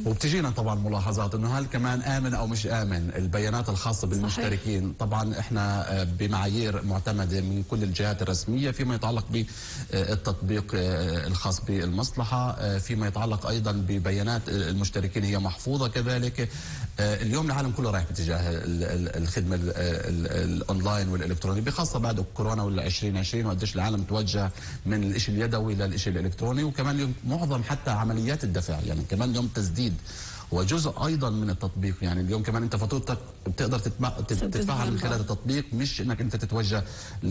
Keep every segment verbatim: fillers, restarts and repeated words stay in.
وبتجينا طبعا ملاحظات انه هل كمان امن او مش امن البيانات الخاصه بالمشتركين. صحيح. طبعا احنا بمعايير معتمده من كل الجهات الرسميه فيما يتعلق بالتطبيق الخاص بالمصلحه، فيما يتعلق ايضا ببيانات المشتركين هي محفوظه كذلك. اليوم العالم كله رايح باتجاه الخدمه الاونلاين والالكتروني، بخاصه بعد كورونا وال عشرين عشرين وقديش العالم توجه من الشيء اليدوي للشيء الالكتروني. وكمان اليوم معظم حتى عمليات الدفع، يعني كمان اليوم تسديد وجزء ايضا من التطبيق. يعني اليوم كمان انت فاتورتك بتقدر تدفعها من خلال التطبيق، مش انك انت تتوجه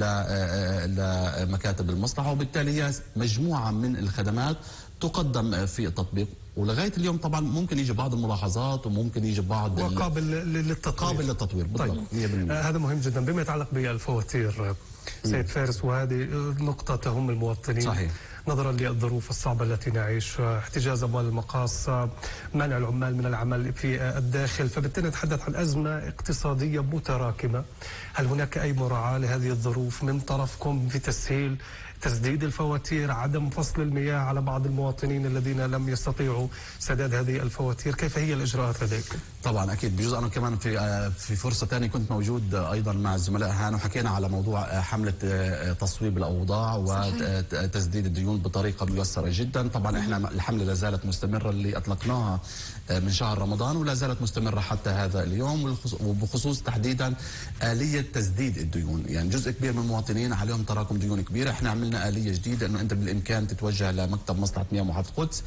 لمكاتب المصلحه. وبالتالي هي مجموعه من الخدمات تقدم في التطبيق. ولغايه اليوم طبعا ممكن يجي بعض الملاحظات وممكن يجي بعض وقابل للتطوير. قابل للتطوير بالضبط. طيب. مية بالمية. آه هذا مهم جدا. بما يتعلق بالفواتير سيد فارس، وهذه نقطه تهم المواطنين. صحيح. نظرا للظروف الصعبة التي نعيشها، احتجاز أموال المقاص، منع العمال من العمل في الداخل، فبالتالي نتحدث عن أزمة اقتصادية متراكمة. هل هناك أي مراعاة لهذه الظروف من طرفكم في تسهيل تسديد الفواتير، عدم فصل المياه على بعض المواطنين الذين لم يستطيعوا سداد هذه الفواتير؟ كيف هي الإجراءات لديكم؟ طبعا أكيد بجزء. أنا كمان في في فرصة ثانية كنت موجود أيضا مع الزملاء هان، وحكينا على موضوع حملة تصويب الأوضاع وتسديد الديون بطريقة ميسرة جدا. طبعا احنا الحملة لا زالت مستمرة اللي أطلقناها من شهر رمضان ولا زالت مستمرة حتى هذا اليوم، وبخصوص تحديدا آلية تسديد الديون. يعني جزء كبير من المواطنين عليهم تراكم ديون كبيرة. احنا عملنا آلية جديدة انه انت بالامكان تتوجه لمكتب مصلحة مياه محافظة القدس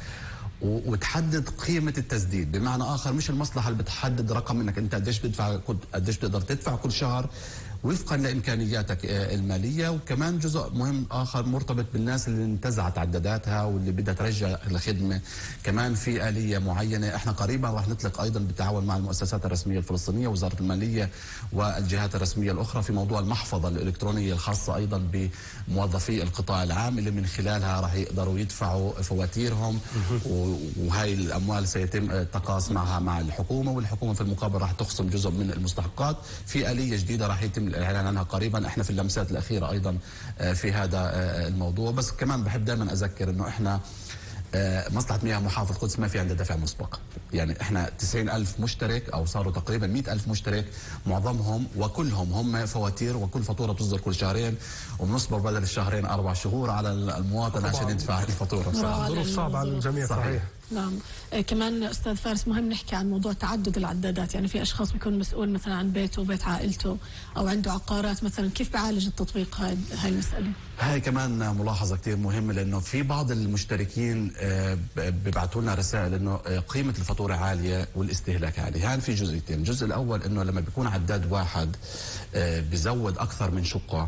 وتحدد قيمة التسديد. بمعنى آخر مش المصلحة اللي بتحدد رقم انك انت قديش بتدفع قديش بتقدر تدفع كل شهر وفقا لامكانياتك الماليه. وكمان جزء مهم اخر مرتبط بالناس اللي انتزعت عداداتها واللي بدها ترجع الخدمه، كمان في اليه معينه. احنا قريبا راح نطلق ايضا بالتعاون مع المؤسسات الرسميه الفلسطينيه ووزاره الماليه والجهات الرسميه الاخرى في موضوع المحفظه الالكترونيه الخاصه ايضا بموظفي القطاع العام، اللي من خلالها راح يقدروا يدفعوا فواتيرهم، وهي الاموال سيتم التقاص معها مع الحكومه، والحكومه في المقابل راح تخصم جزء من المستحقات. في اليه جديده راح يتم الاعلان عنها قريبا. احنا في اللمسات الاخيره ايضا في هذا الموضوع. بس كمان بحب دائما اذكر انه احنا مصلحة مياه محافظة القدس ما في عندها دفع مسبق. يعني احنا تسعين ألف مشترك او صاروا تقريبا مئة ألف مشترك، معظمهم وكلهم هم فواتير، وكل فاتورة تصدر كل شهرين، وبنصبر بدل الشهرين اربع شهور على المواطن عشان يدفع الفاتورة. ظروف صعبة على الجميع. صحيح, صحيح. نعم. كمان أستاذ فارس مهم نحكي عن موضوع تعدد العدادات. يعني في أشخاص بيكون مسؤول مثلا عن بيته وبيت عائلته أو عنده عقارات مثلا، كيف بعالج التطبيق هاي هاي المسألة؟ هاي كمان ملاحظة كتير مهمة، لأنه في بعض المشتركين بيبعتوا لنا رسائل إنه قيمة الفاتورة عالية والاستهلاك عالي. هان في جزئيتين. الجزء الأول إنه لما بيكون عداد واحد بيزود أكثر من شقة،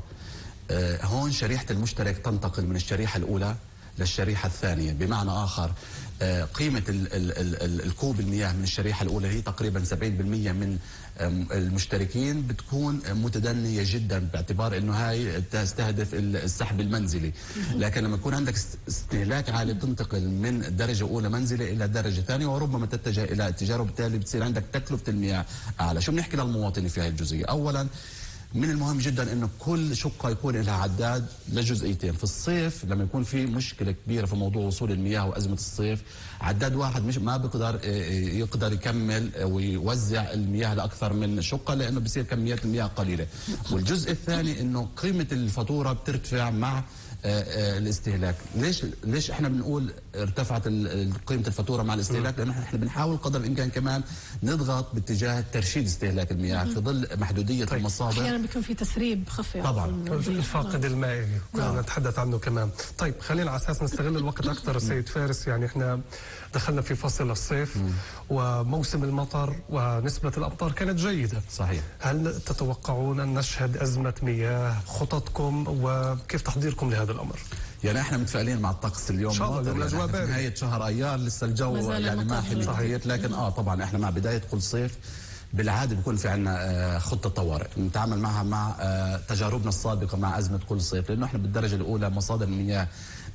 هون شريحة المشترك تنتقل من الشريحة الأولى للشريحة الثانية. بمعنى آخر قيمة ال ال ال الكوب المياه من الشريحة الأولى هي تقريبا سبعين بالمئة من المشتركين بتكون متدنية جدا، باعتبار أنه هاي تستهدف السحب المنزلي. لكن لما يكون عندك استهلاك عالي بتنتقل من درجة أولى منزلي إلى درجة ثانية، وربما تتجه إلى التجارة، وبالتالي بتصير عندك تكلفة المياه أعلى. شو بنحكي للمواطن في هاي الجزئية؟ أولا من المهم جدا انه كل شقه يكون لها عداد لجزئيتين. في الصيف لما يكون في مشكله كبيره في موضوع وصول المياه وازمه الصيف، عداد واحد مش ما بيقدر يقدر يكمل ويوزع المياه لاكثر من شقه، لانه بصير كميات المياه قليله. والجزء الثاني انه قيمه الفاتوره بترتفع مع الاستهلاك. ليش ليش احنا بنقول ارتفعت قيمه الفاتوره مع الاستهلاك؟ لانه احنا بنحاول قدر الامكان كمان نضغط باتجاه ترشيد استهلاك المياه في ظل محدوديه طيب. المصادر. احيانا بيكون في تسريب خفي طبعا، الفاقد المائي كنا نتحدث عنه كمان. طيب خلينا على اساس نستغل الوقت اكثر سيد فارس. يعني احنا دخلنا في فصل الصيف م. وموسم المطر ونسبه الامطار كانت جيده. صحيح. هل تتوقعون ان نشهد ازمه مياه؟ خططكم وكيف تحضيركم لهذا الامر؟ يعني احنا متفائلين مع الطقس اليوم. ان شاء الله يعني الاجواء في نهايه شهر ايار لسه الجو يعني ما حلو كثير، لكن اه طبعا احنا مع بدايه كل صيف بالعاده بيكون في عندنا خطه طوارئ نتعامل معها مع تجاربنا السابقه مع ازمه كل صيف، لانه احنا بالدرجه الاولى مصادر المياه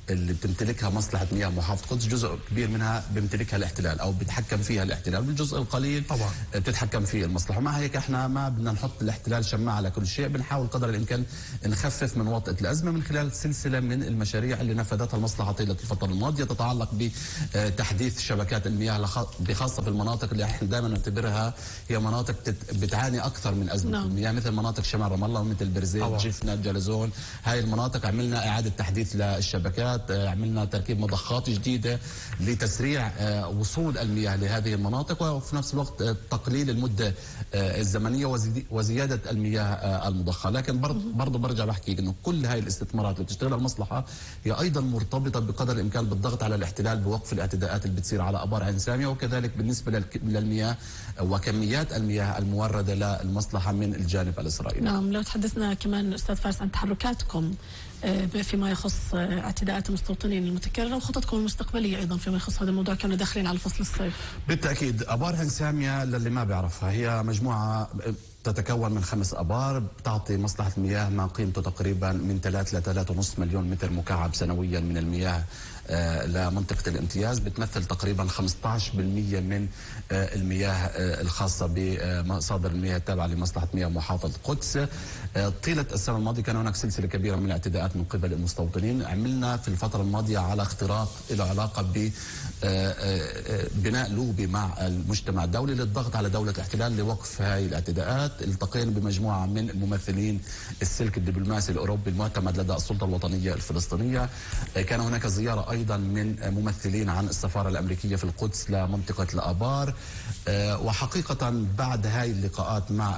اللي بتمتلكها مصلحة مياه محافظة القدس جزء كبير منها بيمتلكها الاحتلال أو بيتحكم فيها الاحتلال، والجزء القليل طبعا بتتحكم فيه المصلحة. ومع هيك احنا ما بدنا نحط الاحتلال شماعة على كل شيء، بنحاول قدر الإمكان نخفف من وطأة الأزمة من خلال سلسلة من المشاريع اللي نفذتها المصلحة طيلة الفترة الماضية، تتعلق بتحديث شبكات المياه بخاصة في المناطق اللي احنا دائما نعتبرها هي مناطق بتعاني أكثر من أزمة نعم. المياه، مثل مناطق شمال رام الله ومثل برزيل جفنة جلزون. هاي المناطق عملنا إعادة تحديث للشبكات، عملنا تركيب مضخات جديدة لتسريع وصول المياه لهذه المناطق، وفي نفس الوقت تقليل المدة الزمنية وزيادة المياه المضخة. لكن برضه برجع بحكي انه كل هاي الاستثمارات اللي بتشتغلها المصلحة هي ايضا مرتبطة بقدر الامكان بالضغط على الاحتلال بوقف الاعتداءات اللي بتصير على ابار عين سامية، وكذلك بالنسبة للمياه وكميات المياه الموردة للمصلحة من الجانب الاسرائيلي. نعم، لو تحدثنا كمان استاذ فارس عن تحركاتكم فيما يخص اعتداءات المستوطنين المتكررة وخططكم المستقبلية أيضا فيما يخص هذا الموضوع، كانوا داخلين على فصل الصيف. بالتأكيد أبار عين سامية للي ما بيعرفها هي مجموعة تتكون من خمس أبار بتعطي مصلحة المياه ما قيمته تقريبا من ثلاثة إلى ثلاثة ونصف مليون متر مكعب سنويا من المياه آه لمنطقة الامتياز، بتمثل تقريبا خمسة عشر بالمئة من آه المياه آه الخاصة بمصادر المياه التابعة لمصلحة مياه محافظة القدس. آه طيلة السنة الماضية كان هناك سلسلة كبيرة من الاعتداءات من قبل المستوطنين. عملنا في الفترة الماضية على اختراق له علاقة ب بناء لوبي مع المجتمع الدولي للضغط على دولة الاحتلال لوقف هذه الاعتداءات. التقينا بمجموعة من ممثلين السلك الدبلوماسي الأوروبي المعتمد لدى السلطة الوطنية الفلسطينية. كان هناك زيارة أيضا من ممثلين عن السفارة الأمريكية في القدس لمنطقة الآبار. وحقيقة بعد هاي اللقاءات مع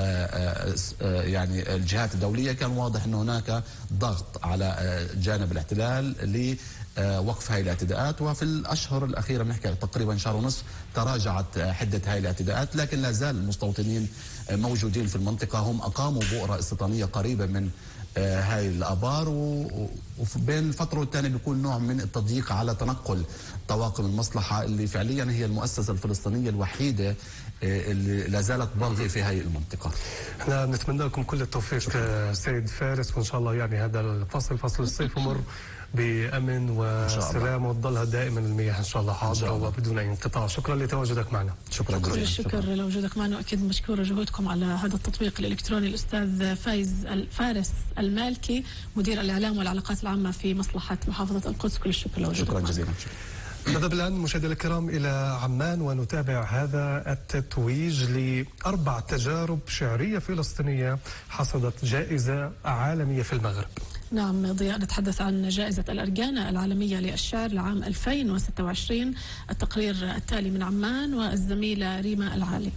يعني الجهات الدولية كان واضح أن هناك ضغط على جانب الاحتلال ل وقف هاي الاعتداءات، وفي الأشهر الأخيرة بنحكي تقريبا شهر ونصف تراجعت حدة هاي الاعتداءات، لكن لا زال المستوطنين موجودين في المنطقة. هم أقاموا بؤرة استيطانية قريبة من هاي الآبار، وبين الفترة والتانية بيكون نوع من التضييق على تنقل طواقم المصلحة اللي فعليا هي المؤسسة الفلسطينية الوحيدة اللي لا زالت باقية في هاي المنطقة. احنا نتمنى لكم كل التوفيق سيد فارس، وإن شاء الله يعني هذا الفصل فصل الصيف يمر بأمن وسلام وتظلها دائما المياه إن شاء الله حاضرة وبدون أي انقطاع. شكرا لتواجدك معنا. شكرا جزيلا. الشكر لوجودك معنا، وأكيد مشكورة جهودكم على هذا التطبيق الإلكتروني. الأستاذ فايز فارس المالكي مدير الإعلام والعلاقات العامة في مصلحة محافظة القدس، كل الشكر لوجودك. شكرا جزيلا. نذهب الآن مشاهدينا الكرام إلى عمان ونتابع هذا التتويج لأربع تجارب شعرية فلسطينية حصدت جائزة عالمية في المغرب. نعم ضياء، نتحدث عن جائزة الأرجانة العالمية للشعر لعام ألفين وستة وعشرين. التقرير التالي من عمان والزميلة ريما العالي.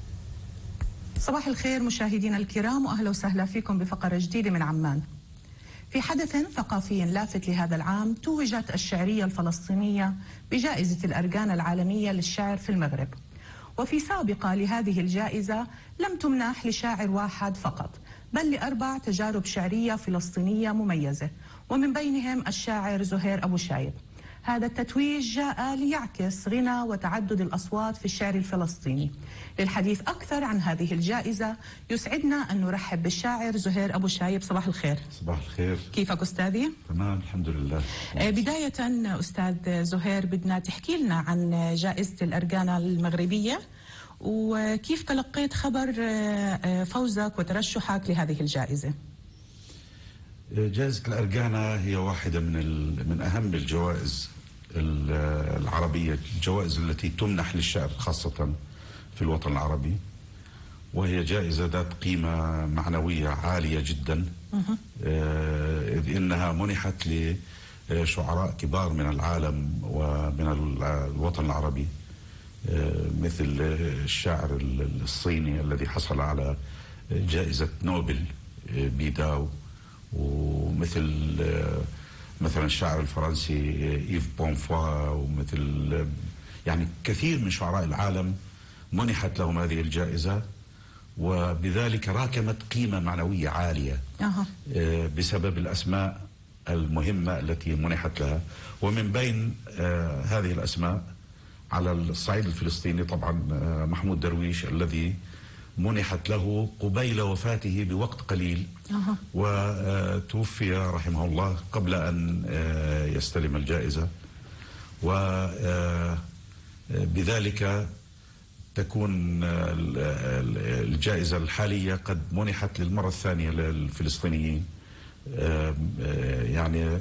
صباح الخير مشاهدينا الكرام، وأهلا وسهلا فيكم بفقرة جديدة من عمان. في حدث ثقافي لافت لهذا العام توجت الشعرية الفلسطينية بجائزة الأرجانة العالمية للشعر في المغرب، وفي سابقة لهذه الجائزة لم تمنح لشاعر واحد فقط، بل لأربع تجارب شعرية فلسطينية مميزة، ومن بينهم الشاعر زهير أبو شايب. هذا التتويج جاء ليعكس غنى وتعدد الأصوات في الشعر الفلسطيني. للحديث أكثر عن هذه الجائزة يسعدنا أن نرحب بالشاعر زهير أبو شايب. صباح الخير. صباح الخير. كيفك أستاذي؟ تمام الحمد لله. بداية أستاذ زهير، بدنا تحكي لنا عن جائزة الأرجانة المغربية وكيف تلقيت خبر فوزك وترشحك لهذه الجائزة. جائزة الأرجانة هي واحدة من من أهم الجوائز العربية، الجوائز التي تمنح للشعر خاصة في الوطن العربي، وهي جائزة ذات قيمة معنوية عالية جدا، إذ إنها منحت لشعراء كبار من العالم ومن الوطن العربي، مثل الشاعر الصيني الذي حصل على جائزة نوبل بيداو، ومثل مثلا الشاعر الفرنسي إيف بونفوا، ومثل يعني كثير من شعراء العالم منحت لهم هذه الجائزة، وبذلك راكمت قيمة معنوية عالية بسبب الأسماء المهمة التي منحت لها. ومن بين هذه الأسماء على الصعيد الفلسطيني طبعا محمود درويش الذي منحت له قبيل وفاته بوقت قليل، أه. وتوفي رحمه الله قبل أن يستلم الجائزة، وبذلك تكون الجائزة الحالية قد منحت للمرة الثانية للفلسطينيين، يعني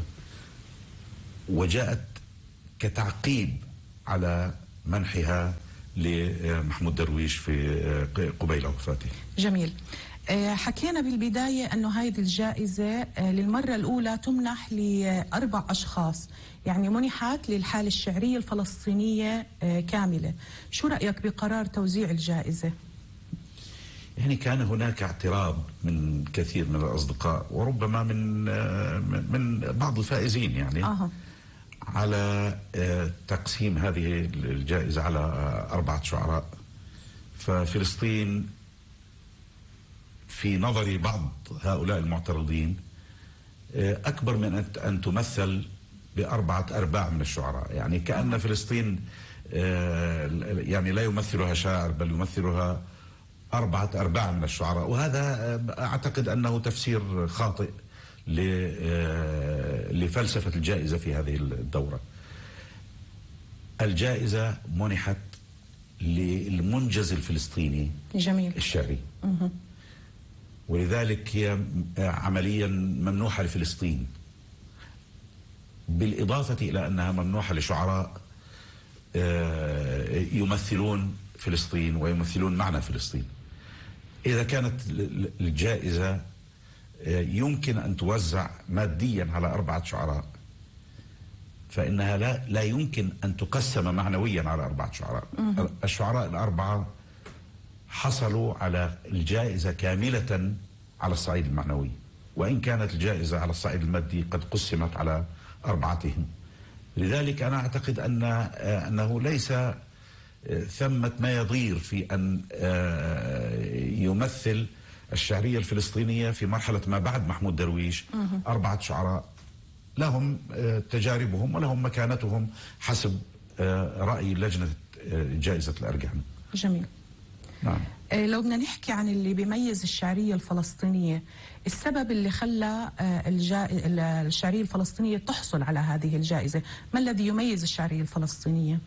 وجاءت كتعقيب على منحها لمحمود درويش في قبيل وفاته. جميل. حكينا بالبداية أنه هذه الجائزة للمرة الأولى تمنح لأربع أشخاص، يعني منحت للحالة الشعرية الفلسطينية كاملة. شو رأيك بقرار توزيع الجائزة؟ يعني كان هناك اعتراض من كثير من الأصدقاء وربما من من بعض الفائزين يعني آه. على تقسيم هذه الجائزة على أربعة شعراء. ففلسطين في نظر بعض هؤلاء المعترضين أكبر من أن تمثل بأربعة أرباع من الشعراء، يعني كأن فلسطين يعني لا يمثلها شاعر بل يمثلها أربعة أرباع من الشعراء، وهذا أعتقد أنه تفسير خاطئ لفلسفة الجائزة في هذه الدورة. الجائزة منحت للمنجز الفلسطيني جميل الشعري، ولذلك هي عمليا ممنوحة لفلسطين، بالإضافة إلى أنها ممنوحة لشعراء يمثلون فلسطين ويمثلون معنى فلسطين. إذا كانت الجائزة يمكن أن توزع ماديا على أربعة شعراء، فإنها لا, لا يمكن أن تقسم معنويا على أربعة شعراء. الشعراء الأربعة حصلوا على الجائزة كاملة على الصعيد المعنوي، وإن كانت الجائزة على الصعيد المادي قد قسمت على أربعتهم. لذلك أنا أعتقد أن أنه ليس ثمة ما يضير في أن يمثل الشعرية الفلسطينية في مرحلة ما بعد محمود درويش أربعة شعراء لهم تجاربهم ولهم مكانتهم حسب رأي لجنة جائزة الأرجحان. جميل. نعم. لو بدنا نحكي عن اللي بيميز الشعرية الفلسطينية، السبب اللي خلى الشعرية الفلسطينية تحصل على هذه الجائزة، ما الذي يميز الشعرية الفلسطينية؟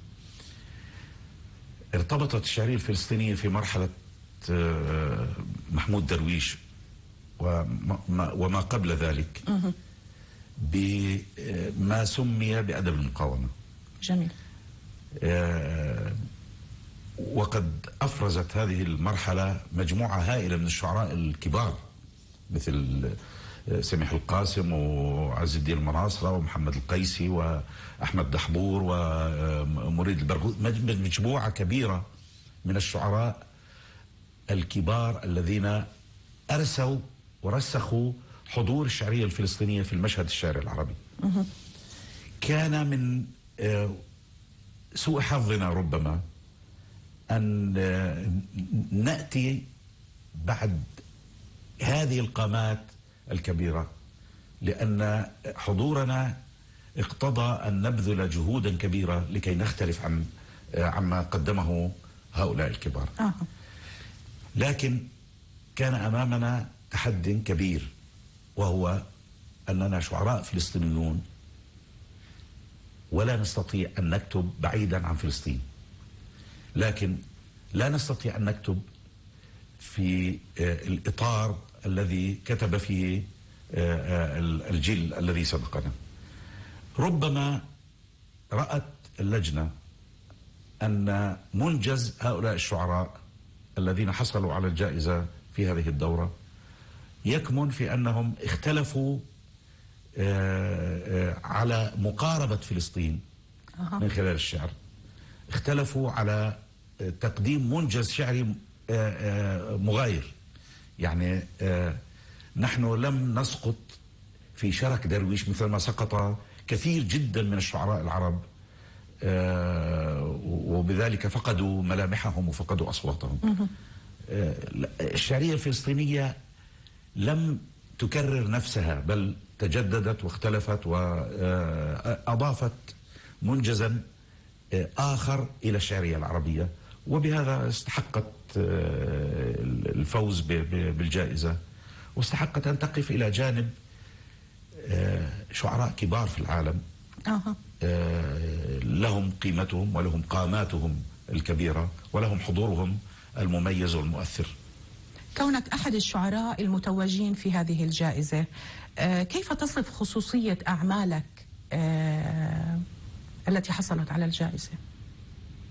ارتبطت الشعرية الفلسطينية في مرحلة محمود درويش وما, وما قبل ذلك بما سمي بأدب المقاومة. جميل. وقد أفرزت هذه المرحلة مجموعة هائلة من الشعراء الكبار مثل سميح القاسم وعز الدين المناصرة ومحمد القيسي وأحمد دحبور ومريد البرغوث، مجموعة كبيرة من الشعراء الكبار الذين أرسوا ورسخوا حضور الشعرية الفلسطينية في المشهد الشعري العربي. كان من سوء حظنا ربما أن نأتي بعد هذه القامات الكبيرة، لأن حضورنا اقتضى أن نبذل جهودا كبيرة لكي نختلف عن عما قدمه هؤلاء الكبار. آه. لكن كان أمامنا تحد كبير، وهو أننا شعراء فلسطينيون ولا نستطيع أن نكتب بعيدا عن فلسطين، لكن لا نستطيع أن نكتب في الإطار الذي كتب فيه الجيل الذي سبقنا. ربما رأت اللجنة أن منجز هؤلاء الشعراء الذين حصلوا على الجائزة في هذه الدورة يكمن في أنهم اختلفوا على مقاربة فلسطين من خلال الشعر، اختلفوا على تقديم منجز شعري مغاير. يعني نحن لم نسقط في شرك درويش مثل ما سقط كثير جدا من الشعراء العرب، وبذلك فقدوا ملامحهم وفقدوا أصواتهم. الشعرية الفلسطينية لم تكرر نفسها بل تجددت واختلفت وأضافت منجزا آخر إلى الشعرية العربية، وبهذا استحقت الفوز بالجائزة، واستحقت أن تقف إلى جانب شعراء كبار في العالم لهم قيمتهم ولهم قاماتهم الكبيرة ولهم حضورهم المميز والمؤثر. كونك أحد الشعراء المتوجين في هذه الجائزة، كيف تصف خصوصية أعمالك التي حصلت على الجائزة؟